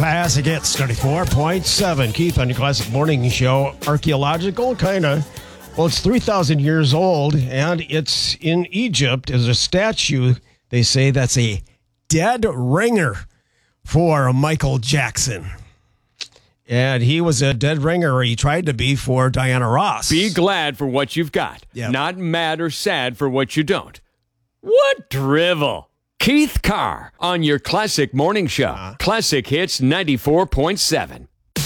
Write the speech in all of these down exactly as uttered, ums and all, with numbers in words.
Classic Hits ninety-four point seven. Keith on your Classic Morning Show. Archaeological, kind of. Well, it's three thousand years old, and it's in Egypt. There's a statue, they say, that's a dead ringer for Michael Jackson. And he was a dead ringer, or he tried to be, for Diana Ross. Be glad for what you've got, Yep. not mad or sad for what you don't. What drivel? Keith Carr on your Classic Morning Show. Uh-huh. Classic Hits ninety-four point seven.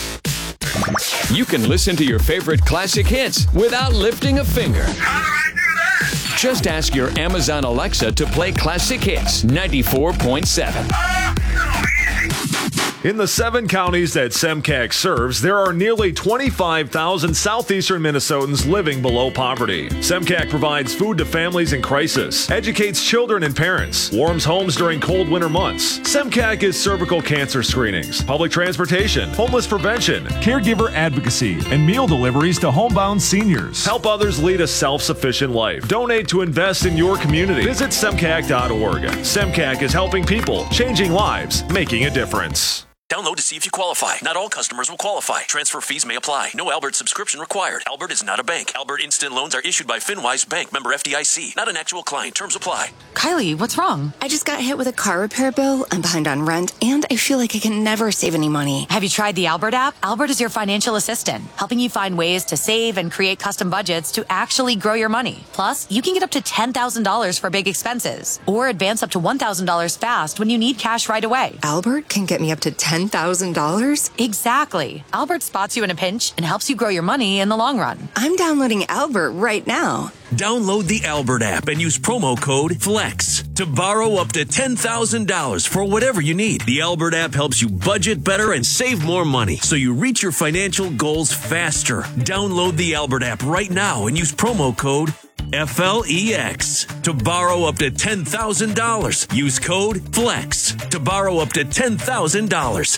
You can listen to your favorite classic hits without lifting a finger. How do I do that? Just ask your Amazon Alexa to play Classic Hits ninety-four point seven. Oh, so easy. In the seven counties that SEMCAC serves, there are nearly twenty-five thousand southeastern Minnesotans living below poverty. SEMCAC provides food to families in crisis, educates children and parents, warms homes during cold winter months. SEMCAC is cervical cancer screenings, public transportation, homeless prevention, caregiver advocacy, and meal deliveries to homebound seniors. help others lead a self-sufficient life. Donate to invest in your community. Visit semcac dot org. SEMCAC is helping people, changing lives, making a difference. Download to see if you qualify. Not all customers will qualify. Transfer fees may apply. No Albert subscription required. Albert is not a bank. Albert Instant Loans are issued by FinWise Bank, member F D I C. Not an actual client. Terms apply. Kylie, what's wrong? I just got hit with a car repair bill. I'm behind on rent, and I feel like I can never save any money. Have you tried the Albert app? Albert is your financial assistant, helping you find ways to save and create custom budgets to actually grow your money. Plus, you can get up to ten thousand dollars for big expenses, or advance up to one thousand dollars fast when you need cash right away. Albert can get me up to ten thousand dollars? Exactly. Albert spots you in a pinch and helps you grow your money in the long run. I'm downloading Albert right now. Download the Albert app and use promo code FLEX to borrow up to ten thousand dollars for whatever you need. The Albert app helps you budget better and save more money, so you reach your financial goals faster. Download the Albert app right now and use promo code F L E X to borrow up to ten thousand dollars. Use code FLEX to borrow up to ten thousand dollars.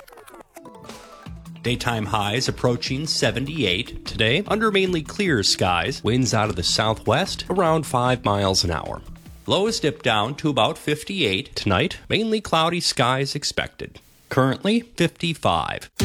Daytime highs approaching seventy-eight today under mainly clear skies. Winds out of the southwest around five miles an hour. Lows dip down to about fifty-eight tonight. Mainly cloudy skies expected. Currently fifty-five.